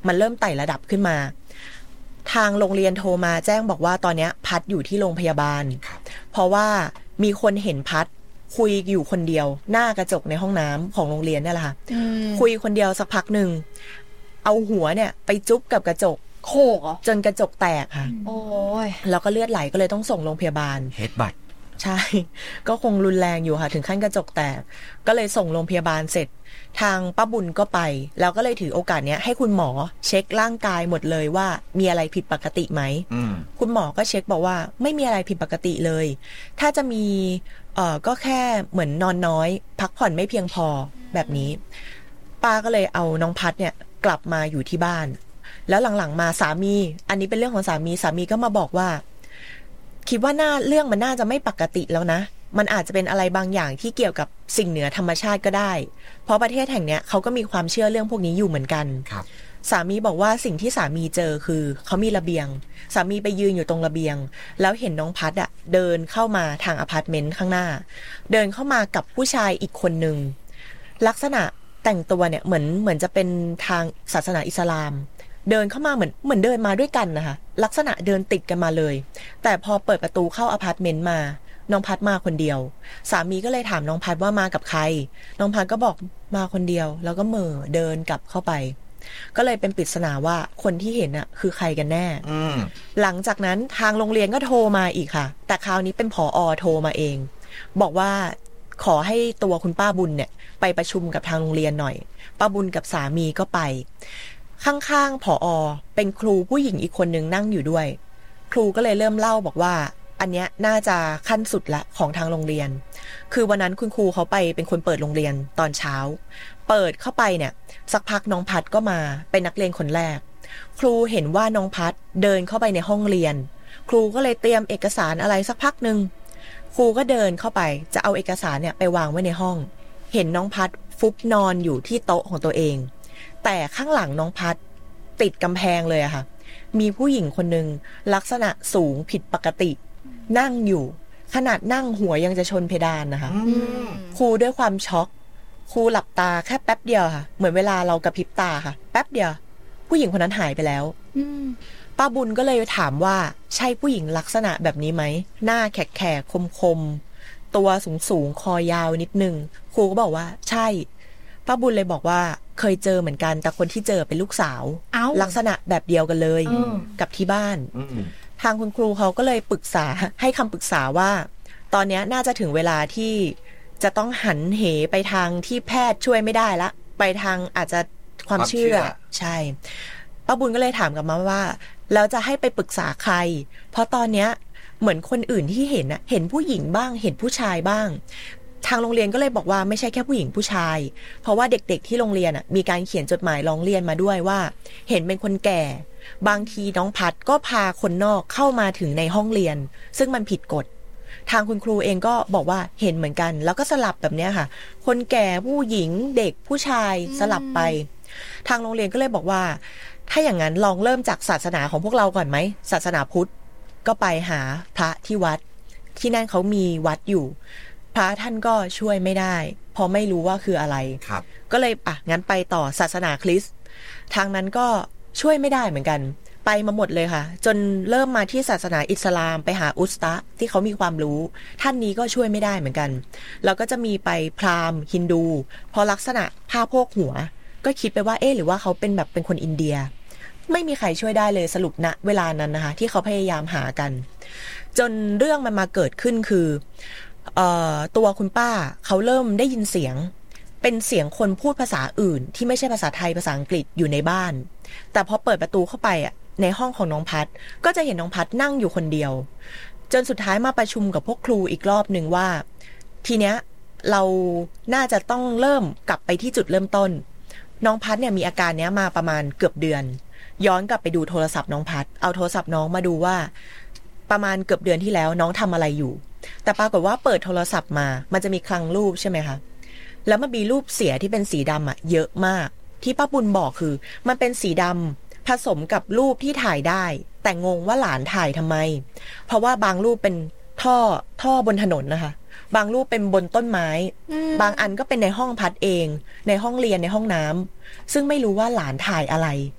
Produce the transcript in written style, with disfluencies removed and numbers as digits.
มันเริ่มไต่ระดับขึ้นมาทางโรงเรียนโทรมาแจ้งบอกว่าตอนนี้พัดอยู่ที่โรงพยาบาลเพราะว่ามีคนเห็นพัดคุยอยู่คนเดียวหน้ากระจกในห้องน้ำของโรงเรียนนี่แหละค่ะคุยคนเดียวสักพักหนึ่งเอาหัวเนี่ยไปจุ๊บกับกระจกโขกเหรอจนกระจกแตกค่ะโอ้ยแล้วก็เลือดไหลก็เลยต้องส่งโรงพยาบาลเฮดบัตใช่ก็คงรุนแรงอยู่ค่ะถึงขั้นกระจกแตกก็เลยส่งโรงพยาบาลเสร็จทางป้าบุญก็ไปแล้วก็เลยถือโอกาสเนี้ยให้คุณหมอเช็คร่างกายหมดเลยว่ามีอะไรผิดปกติไหมคุณหมอก็เช็คบอกว่าไม่มีอะไรผิดปกติเลยถ้าจะมีก็แค่เหมือนนอนน้อยพักผ่อนไม่เพียงพอแบบนี้ป้าก็เลยเอาน้องพัดเนี่ยกลับมาอยู่ที่บ้านแล้วหลังๆมาสามีอันนี้เป็นเรื่องของสามีก็มาบอกว่าคิดว่าเรื่องมันน่าจะไม่ปกติแล้วนะมันอาจจะเป็นอะไรบางอย่างที่เกี่ยวกับสิ่งเหนือธรรมชาติก็ได้เพราะประเทศแห่งเนี้ยเขาก็มีความเชื่อเรื่องพวกนี้อยู่เหมือนกันครับสามีบอกว่าสิ่งที่สามีเจอคือเขามีระเบียงสามีไปยืนอยู่ตรงระเบียงแล้วเห็นน้องพัดอะเดินเข้ามาทางอพาร์ตเมนต์ข้างหน้าเดินเข้ามากับผู้ชายอีกคนนึงลักษณะแต่งตัวเนี่ยเหมือนจะเป็นทางศาสนาอิสลามเดินเข้ามาเหมือนเดินมาด้วยกันนะคะลักษณะเดินติดกันมาเลยแต่พอเปิดประตูเข้าอพาร์ตเมนต์มาน้องพัดมาคนเดียวสามีก็เลยถามน้องพัดว่ามากับใครน้องพัดก็บอกมาคนเดียวแล้วก็เหม่อเดินกลับเข้าไปก็เลยเป็นปริศนาว่าคนที่เห็นน่ะคือใครกันแน่หลังจากนั้นทางโรงเรียนก็โทรมาอีกค่ะแต่คราวนี้เป็นผอ.โทรมาเองบอกว่าขอให้ตัวคุณป้าบุญเนี่ยไปประชุมกับทางโรงเรียนหน่อยป้าบุญกับสามีก็ไปข้างๆผอ.เป็นครูผู้หญิงอีกคนนึงนั่งอยู่ด้วยครูก็เลยเริ่มเล่าบอกว่าอันเนี้ยน่าจะขั้นสุดละของทางโรงเรียนคือวันนั้นคุณครูเขาไปเป็นคนเปิดโรงเรียนตอนเช้าเปิดเข้าไปเนี่ยสักพักน้องพัดก็มาเป็นนักเรียนคนแรกครูเห็นว่าน้องพัดเดินเข้าไปในห้องเรียนครูก็เลยเตรียมเอกสารอะไรสักพักนึงครูก็เดินเข้าไปจะเอาเอกสารเนี่ยไปวางไว้ในห้องเห็นน้องพัดฟุบนอนอยู่ที่โต๊ะของตัวเองแต่ข้างหลังน้องพัดติดกำแพงเลยอะค่ะมีผู้หญิงคนนึงลักษณะสูงผิดปกตินั่งอยู่ขนาดนั่งหัวยังจะชนเพดานนะคะครูด้วยความช็อกครูหลับตาแค่แป๊บเดียวค่ะเหมือนเวลาเรากระพริบตาค่ะแป๊บเดียวผู้หญิงคนนั้นหายไปแล้วป้าบุญก็เลยถามว่าใช่ผู้หญิงลักษณะแบบนี้ไหมหน้าแขกๆคมๆตัวสูงคอยาวนิดนึงครูก็บอกว่าใช่ป้าบุญเลยบอกว่าเคยเจอเหมือนกันแต่คนที่เจอเป็นลูกสาวลักษณะแบบเดียวกันเลยกับที่บ้านทางคุณครูเขาก็เลยปรึกษาให้คำปรึกษาว่าตอนนี้น่าจะถึงเวลาที่จะต้องหันเหไปทางที่แพทย์ช่วยไม่ได้ละไปทางอาจจะความเชื่อใช่ป้าบุญก็เลยถามกลับมาว่าแล้วจะให้ไปปรึกษาใครเพราะตอนนี้เหมือนคนอื่นที่เห็นน่ะเห็นผู้หญิงบ้างเห็นผู้ชายบ้างทางโรงเรียนก็เลยบอกว่าไม่ใช่แค่ผู้หญิงผู้ชายเพราะว่าเด็กๆที่โรงเรียนมีการเขียนจดหมายร้องเรียนมาด้วยว่าเห็นเป็นคนแก่บางทีน้องพัดก็พาคนนอกเข้ามาถึงในห้องเรียนซึ่งมันผิดกฎทางคุณครูเองก็บอกว่าเห็นเหมือนกันแล้วก็สลับแบบนี้ค่ะคนแก่ผู้หญิงเด็กผู้ชายสลับไปทางโรงเรียนก็เลยบอกว่าถ้าอย่างนั้นลองเริ่มจากศาสนาของพวกเราก่อนไหมศาสนาพุทธก็ไปหาพระที่วัดที่นั่นเขามีวัดอยู่พระท่านก็ช่วยไม่ได้เพราะไม่รู้ว่าคืออะไรก็เลยงั้นไปต่อศาสนาคริสต์ทางนั้นก็ช่วยไม่ได้เหมือนกันไปมาหมดเลยค่ะจนเริ่มมาที่ศาสนาอิสลามไปหาอุสตะที่เขามีความรู้ท่านนี้ก็ช่วยไม่ได้เหมือนกันแล้วก็จะมีไปพราหมณ์ฮินดูพอลักษณะผ้าโพกหัวก็คิดไปว่าหรือว่าเขาเป็นแบบเป็นคนอินเดียไม่มีใครช่วยได้เลยสรุปณเวลานั้นนะคะที่เขาพยายามหากันจนเรื่องมันมาเกิดขึ้นคือตัวคุณป้าเขาเริ่มได้ยินเสียงเป็นเสียงคนพูดภาษาอื่นที่ไม่ใช่ภาษาไทยภาษาอังกฤษอยู่ในบ้านแต่พอเปิดประตูเข้าไปในห้องของน้องพัดก็จะเห็นน้องพัดนั่งอยู่คนเดียวจนสุดท้ายมาประชุมกับพวกครูอีกรอบหนึ่งว่าทีเนี้ยเราน่าจะต้องเริ่มกลับไปที่จุดเริ่มต้นน้องพัดเนี่ยมีอาการเนี้ยมาประมาณเกือบเดือนย้อนกลับไปดูโทรศัพท์น้องพัดเอาโทรศัพท์น้องมาดูว่าประมาณเกือบเดือนที่แล้วน้องทำอะไรอยู่แต่ปรากฏว่าเปิดโทรศัพท์มามันจะมีคลังรูปใช่ไหมคะแล้วมันมีรูปเสียที่เป็นสีดำเยอะมากที่ป้าบุญบอกคือมันเป็นสีดำผสมกับรูปที่ถ่ายได้แต่งงว่าหลานถ่ายทำไมเพราะว่าบางรูปเป็นท่อบนถนนนะคะบางรูปเป็นบนต้นไม้บางอันก็เป็นในห้องพัดเองในห้องเรียนในห้องน้ำซึ่งไม่รู้ว่าหลานถ่ายอะไร